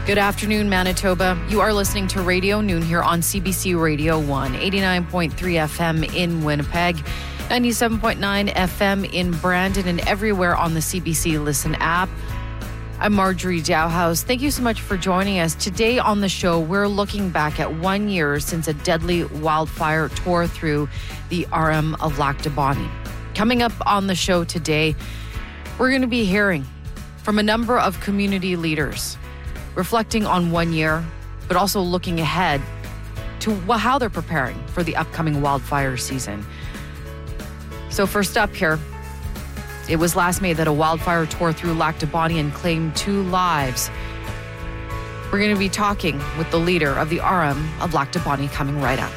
Good afternoon, Manitoba. You are listening to Radio Noon here on CBC Radio 1, 89.3 FM in Winnipeg, 97.9 FM in Brandon, and everywhere on the CBC Listen app. I'm Marjorie Dowhouse. Thank you so much for joining us. Today on the show, we're looking back at 1 year since a deadly wildfire tore through the RM of Lac du Bonnet. Coming up on the show today, we're going to be hearing from a number of community leaders, reflecting on 1 year, but also looking ahead to how they're preparing for the upcoming wildfire season. So first up here, it was last May that a wildfire tore through Lac du Bonnet and claimed 2 lives. We're going to be talking with the leader of the RM of Lac du Bonnet coming right up.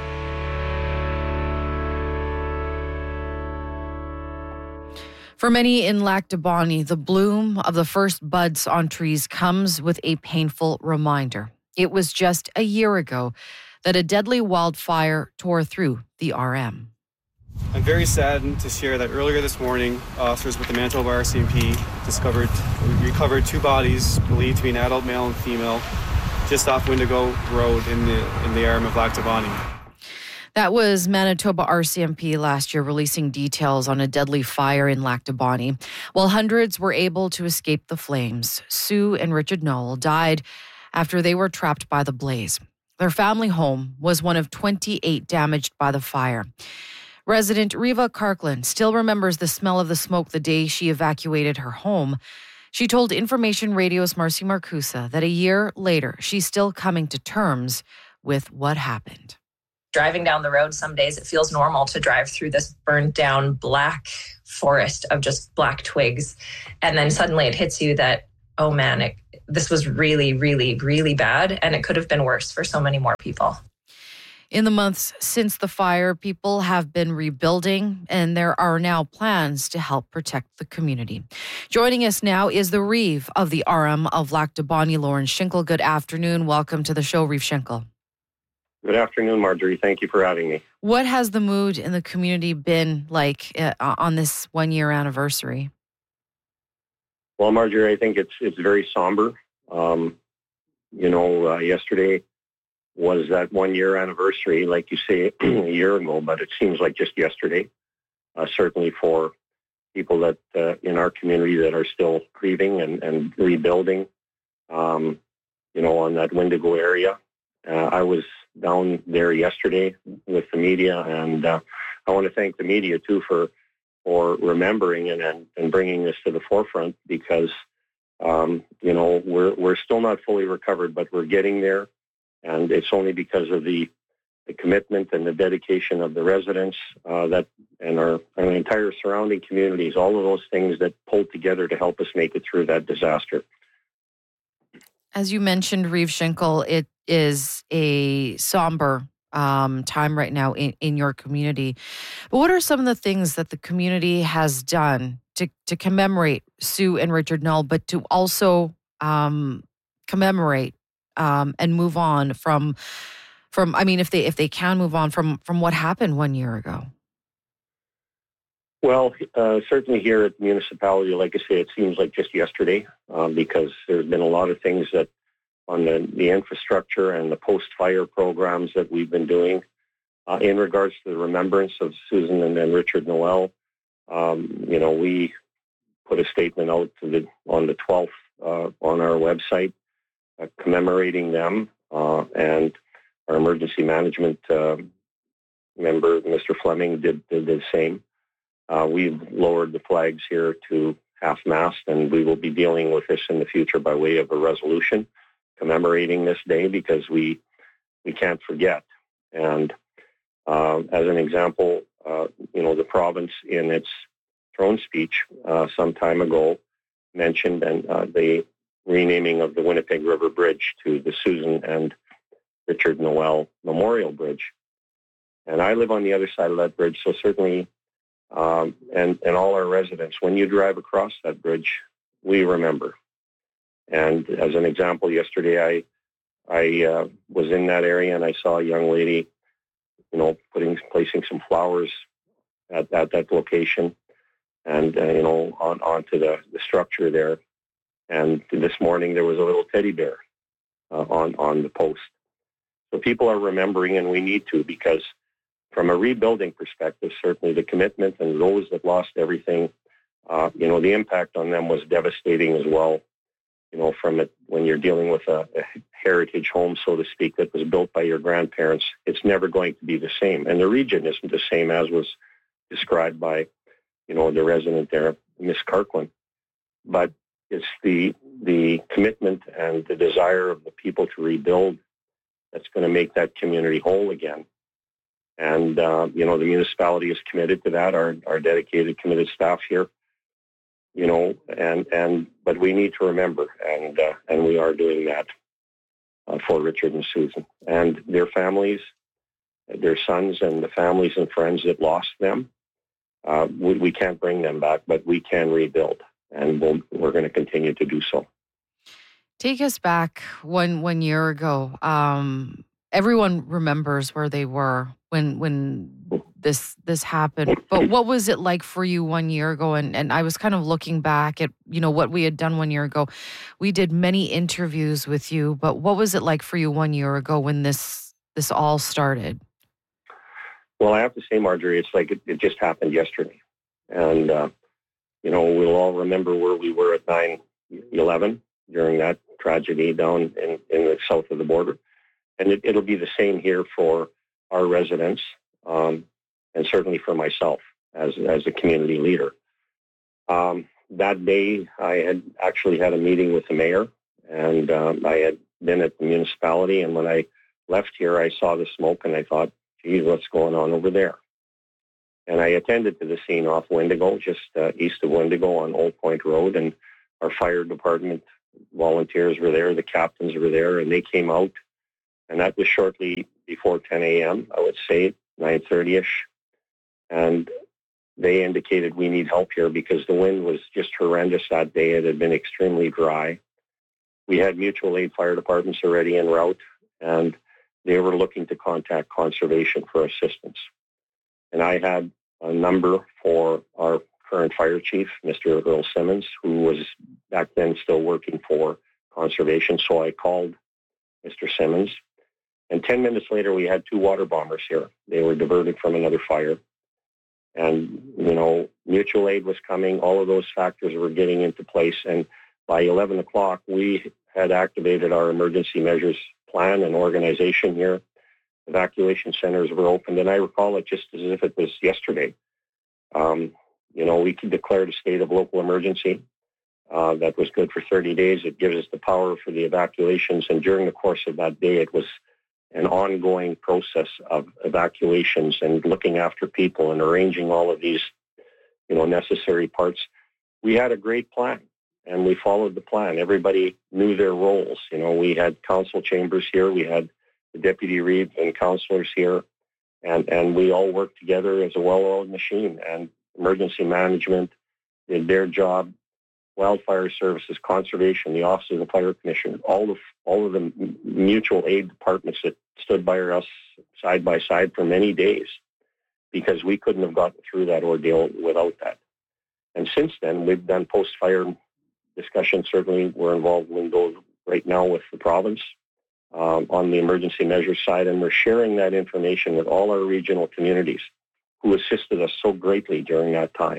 For many in Lac du Bonnet, the bloom of the first buds on trees comes with a painful reminder. It was just a year ago that a deadly wildfire tore through the RM. I'm very saddened to share that earlier this morning, officers with the Manitoba RCMP recovered 2 bodies believed to be an adult male and female just off Windigo Road in the RM of Lac du Bonnet. That was Manitoba RCMP last year releasing details on a deadly fire in Lac du Bonnet. While hundreds were able to escape the flames, Sue and Richard Noel died after they were trapped by the blaze. Their family home was one of 28 damaged by the fire. Resident Riva Karkland still remembers the smell of the smoke the day she evacuated her home. She told Information Radio's Marcy Marcusa that a year later, she's still coming to terms with what happened. Driving down the road, some days it feels normal to drive through this burnt down black forest of just black twigs. And then suddenly it hits you that, oh man, this was really, really, really bad. And it could have been worse for so many more people. In the months since the fire, people have been rebuilding, and there are now plans to help protect the community. Joining us now is the Reeve of the RM of Lac du Bonnet, Lauren Schinkel. Good afternoon. Welcome to the show, Reeve Schinkel. Good afternoon, Marjorie. Thank you for having me. What has the mood in the community been like on this 1 year anniversary? Well, Marjorie, I think it's very somber. Yesterday was that 1 year anniversary, like you say, a year ago, but it seems like just yesterday. Certainly for people that in our community that are still grieving and rebuilding, on that Windigo area. I was down there yesterday with the media, and I want to thank the media too for remembering and bringing this to the forefront, because we're still not fully recovered, but we're getting there, and it's only because of the commitment and the dedication of the residents and our entire surrounding communities, all of those things that pulled together to help us make it through that disaster. As you mentioned, Reeve Schinkel, it is a somber time right now in your community. But what are some of the things that the community has done to commemorate Sue and Richard Noel, but to also commemorate and move on from if they can move on from what happened 1 year ago? Well, certainly here at the municipality, like I say, it seems like just yesterday, because there's been a lot of things that on the infrastructure and the post-fire programs that we've been doing in regards to the remembrance of Susan and Richard Noel. We put a statement out on the 12th on our website commemorating them, and our emergency management member, Mr. Fleming, did the same. We've lowered the flags here to half-mast, and we will be dealing with this in the future by way of a resolution commemorating this day, because we can't forget. And as an example, the province in its throne speech some time ago mentioned the renaming of the Winnipeg River Bridge to the Susan and Richard Noel Memorial Bridge. And I live on the other side of that bridge, so certainly, and all our residents, when you drive across that bridge, we remember. And as an example, yesterday I was in that area and I saw a young lady, placing some flowers at that location, and onto the structure there. And this morning there was a little teddy bear on the post. So people are remembering, and we need to, because from a rebuilding perspective, certainly the commitment and those that lost everything, the impact on them was devastating as well. From it, when you're dealing with a heritage home, so to speak, that was built by your grandparents, it's never going to be the same. And the region isn't the same, as was described by, the resident there, Miss Kirkland. But it's the commitment and the desire of the people to rebuild that's going to make that community whole again. And, the municipality is committed to that, our dedicated, committed staff here. But we need to remember, and we are doing that for Richard and Susan and their families, their sons, and the families and friends that lost them. We can't bring them back, but we can rebuild, and we're going to continue to do so. Take us back one year ago. Everyone remembers where they were when this happened. But what was it like for you 1 year ago? And I was kind of looking back at, what we had done 1 year ago. We did many interviews with you, but what was it like for you 1 year ago when this all started? Well, I have to say, Marjorie, it's like it just happened yesterday. And, we'll all remember where we were at 9/11 during that tragedy down in the south of the border. And it'll be the same here for our residents, and certainly for myself as a community leader. That day, I had actually had a meeting with the mayor, and I had been at the municipality. And when I left here, I saw the smoke, and I thought, geez, what's going on over there? And I attended to the scene off Wendigo, just east of Wendigo on Old Point Road, and our fire department volunteers were there, the captains were there, and they came out. And that was shortly before 10 a.m., I would say, 9:30-ish. And they indicated we need help here because the wind was just horrendous that day. It had been extremely dry. We had mutual aid fire departments already en route, and they were looking to contact conservation for assistance. And I had a number for our current fire chief, Mr. Earl Simmons, who was back then still working for conservation. So I called Mr. Simmons. And 10 minutes later, we had 2 water bombers here. They were diverted from another fire. And, mutual aid was coming. All of those factors were getting into place. And by 11 o'clock, we had activated our emergency measures plan and organization here. Evacuation centers were opened. And I recall it just as if it was yesterday. We could declare a state of local emergency. That was good for 30 days. It gives us the power for the evacuations. And during the course of that day, it was an ongoing process of evacuations and looking after people and arranging all of these, necessary parts. We had a great plan, and we followed the plan. Everybody knew their roles. We had council chambers here. We had the deputy reeve and councillors here, and we all worked together as a well-oiled machine. And emergency management did their job. Wildfire Services, Conservation, the Office of the Fire Commissioner, all of the mutual aid departments that stood by us side by side for many days, because we couldn't have gotten through that ordeal without that. And since then, we've done post-fire discussions. Certainly, we're involved in those right now with the province on the emergency measures side, and we're sharing that information with all our regional communities who assisted us so greatly during that time.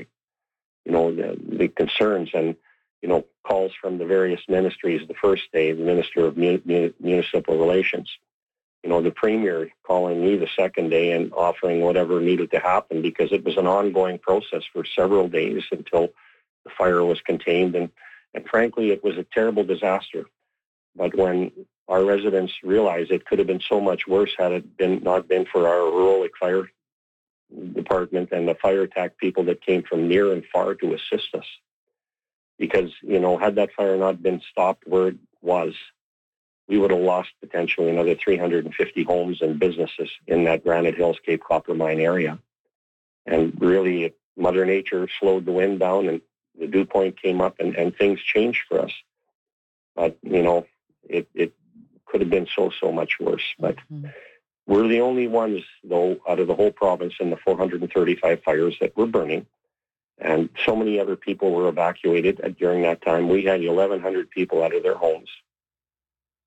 The concerns and calls from the various ministries the first day, the Minister of Municipal Relations, the Premier calling me the second day and offering whatever needed to happen, because it was an ongoing process for several days until the fire was contained. And frankly, it was a terrible disaster. But when our residents realized it could have been so much worse had it not been for our heroic fire department and the fire attack people that came from near and far to assist us. Because, had that fire not been stopped where it was, we would have lost potentially another 350 homes and businesses in that Granite Hills, Cape Copper Mine area. And really, Mother Nature slowed the wind down and the dew point came up and things changed for us. But, it could have been so much worse. But we're the only ones, though, out of the whole province in the 435 fires that were burning. And so many other people were evacuated during that time. We had 1,100 people out of their homes.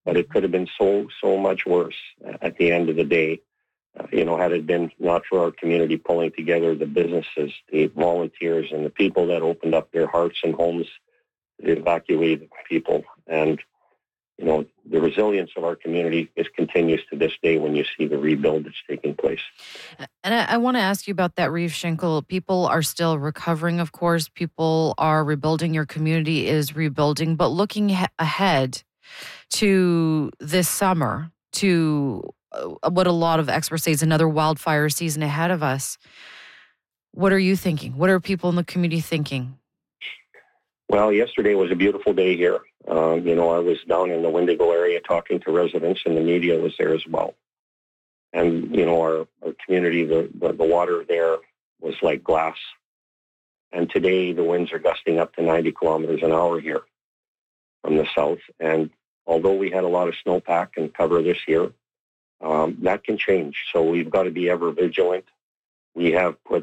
but it could have been so much worse at the end of the day. Had it been not for our community pulling together, the businesses, the volunteers, and the people that opened up their hearts and homes to evacuate people. And, the resilience of our community continues to this day when you see the rebuild that's taking place. And I want to ask you about that, Reeve Schinkel. People are still recovering, of course. People are rebuilding. Your community is rebuilding. But looking ahead to this summer, to what a lot of experts say is another wildfire season ahead of us, what are you thinking? What are people in the community thinking? Well, yesterday was a beautiful day here. I was down in the Wendigo area talking to residents, and the media was there as well. And, our community, the water there was like glass. And today the winds are gusting up to 90 kilometers an hour here from the south. And although we had a lot of snowpack and cover this year, that can change. So we've got to be ever vigilant. We have put,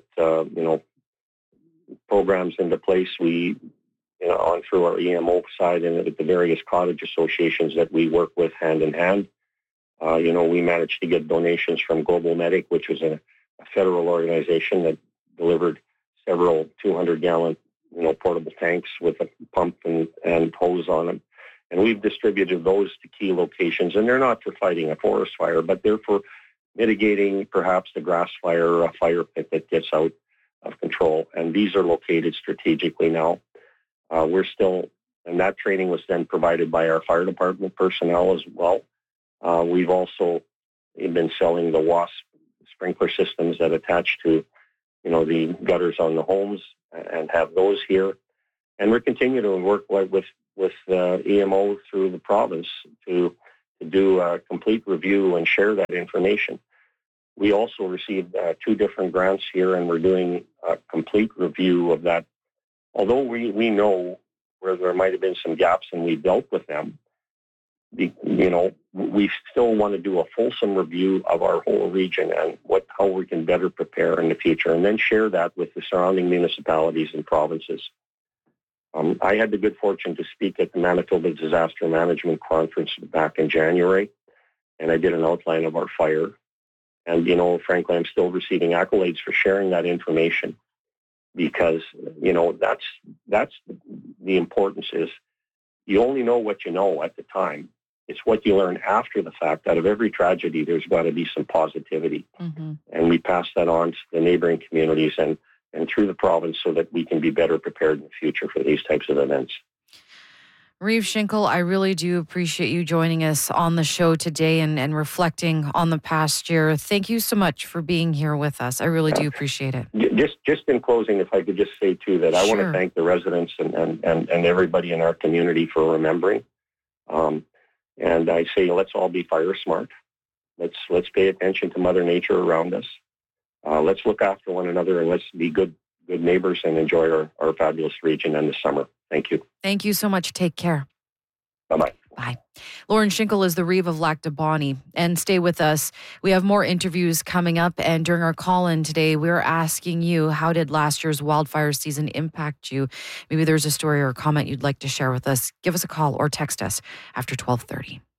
programs into place. We, on through our EMO side and at the various cottage associations that we work with hand in hand. We managed to get donations from Global Medic, which was a federal organization that delivered several 200-gallon, portable tanks with a pump and hose on them. And we've distributed those to key locations. And they're not for fighting a forest fire, but they're for mitigating perhaps the grass fire or a fire pit that gets out of control. And these are located strategically now. And that training was then provided by our fire department personnel as well. We've also been selling the WASP sprinkler systems that attach to, the gutters on the homes and have those here. And we're continuing to work with EMO through the province to do a complete review and share that information. We also received 2 different grants here, and we're doing a complete review of that. Although we know where there might have been some gaps and we dealt with them, we still want to do a fulsome review of our whole region and how we can better prepare in the future, and then share that with the surrounding municipalities and provinces. I had the good fortune to speak at the Manitoba Disaster Management Conference back in January, and I did an outline of our fire. And, frankly, I'm still receiving accolades for sharing that information. Because, that's the importance is you only know what you know at the time. It's what you learn after the fact. Out of every tragedy, there's got to be some positivity. Mm-hmm. And we pass that on to the neighboring communities and through the province so that we can be better prepared in the future for these types of events. Reeve Schinkel, I really do appreciate you joining us on the show today and reflecting on the past year. Thank you so much for being here with us. I really do appreciate it. Just in closing, if I could just say, too, that I want to thank the residents and everybody in our community for remembering. And I say, let's all be fire smart. Let's pay attention to Mother Nature around us. Let's look after one another, and let's be good neighbors and enjoy our fabulous region in the summer. Thank you. Thank you so much. Take care. Bye-bye. Bye. Lauren Schinkel is the Reeve of Lac du Bonny. And stay with us. We have more interviews coming up. And during our call-in today, we're asking you, how did last year's wildfire season impact you? Maybe there's a story or a comment you'd like to share with us. Give us a call or text us after 12:30.